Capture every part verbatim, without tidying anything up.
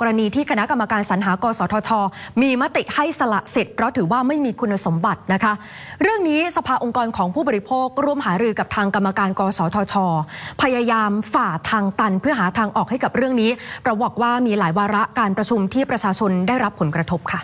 กรณีที่คณะกรรมการสรรหากสทช.มีมติให้สละสิทธิ์เพราะถือว่าไม่มีคุณสมบัตินะคะเรื่องนี้สภาองค์กรของผู้บริโภคร่วมหารือกับทางกรรมการกสทช.พยายามฝ่าทางตันเพื่อหาทางออกให้กับเรื่องนี้เราบอกว่ามีหลายวาระการประชุมที่ประชาชนได้รับผลกระทบค่ะ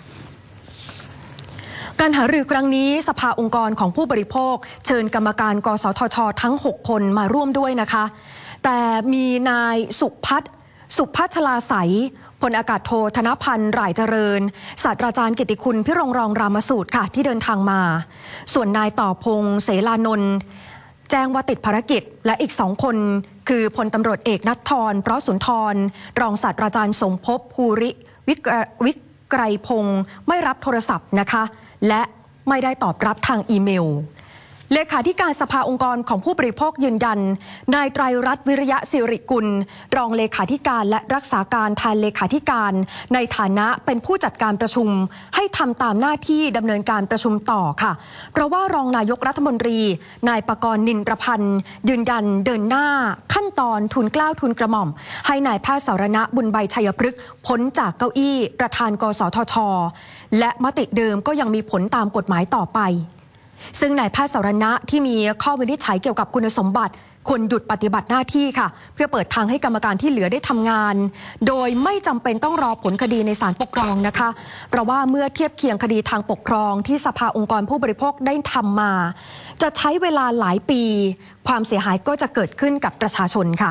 การหารือครั้งนี้สภาองค์กรของผู้บริโภคเชิญกรรมการกสทช.ทั้งหกคนมาร่วมด้วยนะคะแต่มีนายสุพัฒน์สุพัชลาไสยพลอากาศโทธนพันธ์หร่ายเจริญศาสตราจารย์กิติคุณพิรงรองรามสูตรค่ะที่เดินทางมาส่วนนายต่อพงษ์เสลานนท์แจ้งว่าติดภารกิจและอีกสองคนคือพลตำรวจเอกณัฐธรเพราะสุนทรรองศาสตราจารย์สมภพภูริวิไกรพงศ์ไม่รับโทรศัพท์นะคะและไม่ได้ตอบรับทางอีเมลเลขาธิการสภาองค์กรของผู้บริโภคยืนยันนายไตรรัตน์วิริยะศิริกุลรองเลขาธิการและรักษาการแทนเลขาธิการในฐานะเป็นผู้จัดการประชุมให้ทำตามหน้าที่ดำเนินการประชุมต่อค่ะเพราะว่ารองนายกรัฐมนตรีนายปกรณ์นินประพันธ์ยืนยันเดินหน้าขั้นตอนทุนเกล้าทุนกระหม่อมให้นายแพทย์สรณะบุญใบชัยพฤกษ์พ้นจากเก้าอี้ประธานกสทช.และมติเดิมก็ยังมีผลตามกฎหมายต่อไปซึ่งนายแพทย์สรณะที่มีข้อวินิจฉัยเกี่ยวกับคุณสมบัติควรหยุดปฏิบัติหน้าที่ค่ะเพื่อเปิดทางให้กรรมการที่เหลือได้ทำงานโดยไม่จำเป็นต้องรอผลคดีในศาลปกครองนะคะเพราะว่าเมื่อเทียบเคียงคดีทางปกครองที่สภาองค์กรผู้บริโภคได้ทำมาจะใช้เวลาหลายปีความเสียหายก็จะเกิดขึ้นกับประชาชนค่ะ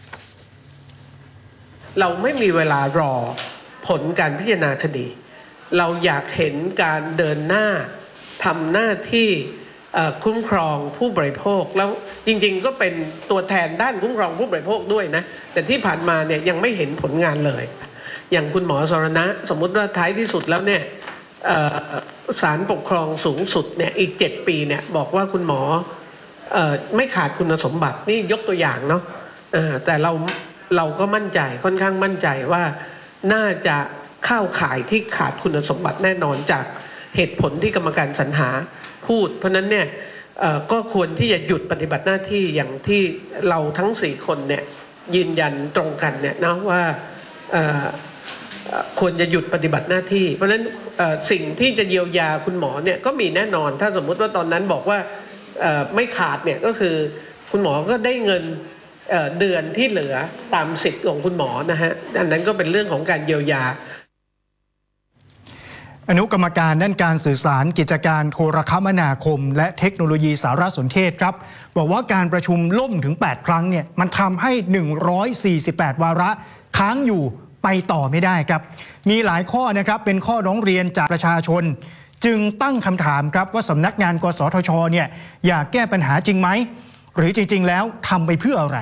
เราไม่มีเวลารอผลการพิจารณาคดีเราอยากเห็นการเดินหน้าทำหน้าที่คุ้มครองผู้บริโภคแล้วจริงๆก็เป็นตัวแทนด้านคุ้มครองผู้บริโภคด้วยนะแต่ที่ผ่านมาเนี่ยยังไม่เห็นผลงานเลยอย่างคุณหมอสรณะสมมุติว่าท้ายที่สุดแล้วเนี่ยศาลปกครองสูงสุดเนี่ยอีกเจ็ดปีเนี่ยบอกว่าคุณหมอไม่ขาดคุณสมบัตินี่ยกตัวอย่างเนาะแต่เราเราก็มั่นใจค่อนข้างมั่นใจว่าน่าจะเข้าข่ายที่ขาดคุณสมบัติแน่นอนจากเหตุผลที่กรรมการสรรหาพูดเพราะนั้นเนี่ยก็ควรที่จะหยุดปฏิบัติหน้าที่อย่างที่เราทั้งสี่คนเนี่ยยืนยันตรงกันเนี่ยนะว่าควรจะหยุดปฏิบัติหน้าที่เพราะฉะนั้นสิ่งที่จะเยียวยาคุณหมอเนี่ยก็มีแน่นอนถ้าสมมุติว่าตอนนั้นบอกว่าไม่ขาดเนี่ยก็คือคุณหมอก็ได้เงินเดือนที่เหลือตามสิทธิ์ของคุณหมอนะฮะอันนั้นก็เป็นเรื่องของการเยียวยาอนุกรรมการด้านการสื่อสารกิจการโทรคมนาคมและเทคโนโลยีสารสนเทศครับบอกว่าการประชุมล่มถึงแปดครั้งเนี่ยมันทำให้หนึ่งร้อยสี่สิบแปดวาระค้างอยู่ไปต่อไม่ได้ครับมีหลายข้อนะครับเป็นข้อร้องเรียนจากประชาชนจึงตั้งคำถามครับว่าสำนักงานกสทช.เนี่ยอยากแก้ปัญหาจริงไหมหรือจริงๆแล้วทำไปเพื่ออะไร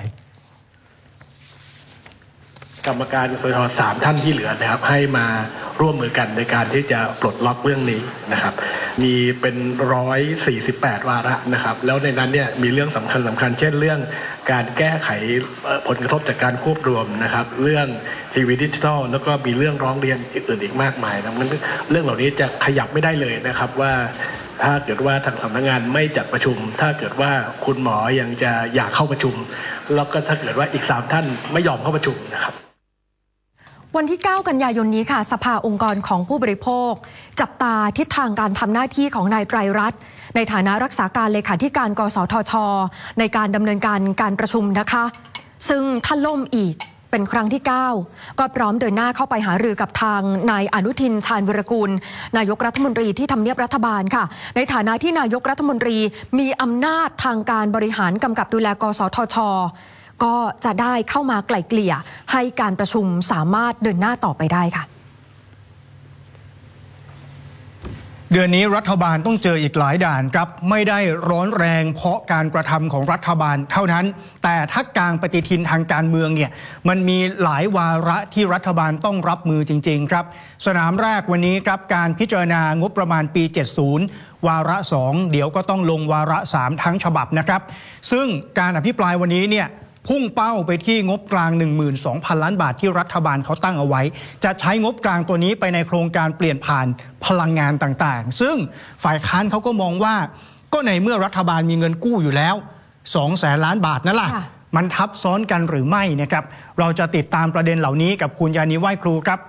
กรรมการกสทช.สามท่านที่เหลือนะครับให้มาร่วมมือกันในการที่จะปลดล็อกเรื่องนี้นะครับมีเป็นร้อยสี่สิบแปดวาระนะครับแล้วในนั้นเนี่ยมีเรื่องสำคัญสำคัญเช่นเรื่องการแก้ไขผลกระทบจากการควบรวมนะครับเรื่องทีวีดิจิทัลแล้วก็มีเรื่องร้องเรียนอื่นอีกมากมายนะมันเรื่องเหล่านี้จะขยับไม่ได้เลยนะครับว่าถ้าเกิดว่าทางสำนักงานไม่จัดประชุมถ้าเกิดว่าคุณหมอยังจะอยากเข้าประชุมแล้วก็ถ้าเกิดว่าอีกสามท่านไม่ยอมเข้าประชุมนะครับวันที่เก้ากันยายนนี้ค่ะสภาองค์กรของผู้บริโภคจับตาทิศทางการทำหน้าที่ของนายไตรรัตน์ในฐานะรักษาการเลขาธิการกสทช.ในการดำเนินการการประชุมนะคะซึ่งท่านล่มอีกเป็นครั้งที่เก้าก็พร้อมเดินหน้าเข้าไปหารือกับทางนายอนุทินชาญวิรากูลนายกรัฐมนตรีที่ทำเนียบรัฐบาลค่ะในฐานะที่นายกรัฐมนตรีมีอำนาจทางการบริหารกำกับดูแลกสทช.ก็จะได้เข้ามาไกล่เกลี่ยให้การประชุมสามารถเดินหน้าต่อไปได้ค่ะเดือนนี้รัฐบาลต้องเจออีกหลายด่านครับไม่ได้ร้อนแรงเพราะการกระทำของรัฐบาลเท่านั้นแต่ถ้ากลางปฏิทินทางการเมืองเนี่ยมันมีหลายวาระที่รัฐบาลต้องรับมือจริงๆครับสนามแรกวันนี้ครับการพิจารณางบประมาณปีเจ็ดสิบวาระสองเดี๋ยวก็ต้องลงวาระสามทั้งฉบับนะครับซึ่งการอภิปรายวันนี้เนี่ยพุ่งเป้าไปที่งบกลาง หนึ่งหมื่นสองพัน ล้านบาทที่รัฐบาลเขาตั้งเอาไว้จะใช้งบกลางตัวนี้ไปในโครงการเปลี่ยนผ่านพลังงานต่างๆซึ่งฝ่ายค้านเขาก็มองว่าก็ในเมื่อรัฐบาลมีเงินกู้อยู่แล้วสองแสนล้านบาทนั่นแหละมันทับซ้อนกันหรือไม่นะครับเราจะติดตามประเด็นเหล่านี้กับคุณยานีไหว้ครูครับ